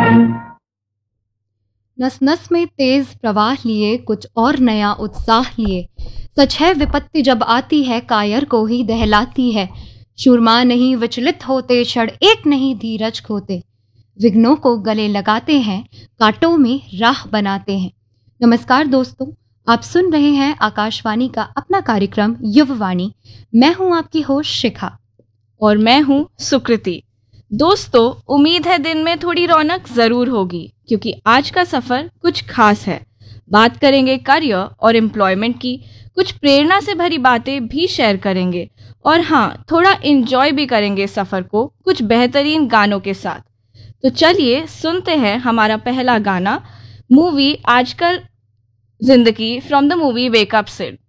नस नस में तेज प्रवाह लिए, कुछ और नया उत्साह लिए। सच है विपत्ति जब आती है, कायर को ही दहलाती है। शूरमा नहीं विचलित होते, क्षण एक नहीं धीरज खोते। विघ्नों को गले लगाते हैं, कांटों में राह बनाते हैं। नमस्कार दोस्तों, आप सुन रहे हैं आकाशवाणी का अपना कार्यक्रम युववाणी। मैं हूं आपकी होस्ट शिखा। और मैं हूं सुकृति। दोस्तों, उम्मीद है दिन में थोड़ी रौनक जरूर होगी, क्योंकि आज का सफर कुछ खास है। बात करेंगे करियर और एम्प्लॉयमेंट की, कुछ प्रेरणा से भरी बातें भी शेयर करेंगे, और हाँ, थोड़ा एंजॉय भी करेंगे सफर को कुछ बेहतरीन गानों के साथ। तो चलिए सुनते हैं हमारा पहला गाना, मूवी आजकल जिंदगी from the movie wake up Sid.